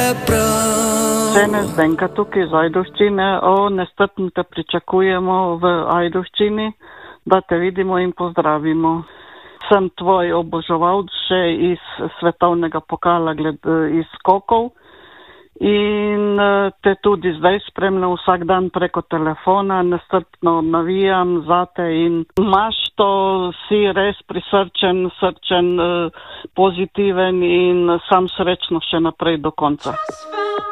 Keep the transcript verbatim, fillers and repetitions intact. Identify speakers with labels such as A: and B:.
A: Žene Zdenka tukaj iz Ajdovščine. O, nestrpno te pričakujemo v Ajdovščini, da te vidimo in pozdravimo. Sem tvoj oboževalc še iz svetovnega pokala gled, iz skokov in te tudi zdaj spremljam vsak dan preko telefona, nestrpno navijam zate in imaš to, si res prisrčen, srčen, pozitiven in sam srečno še naprej do konca.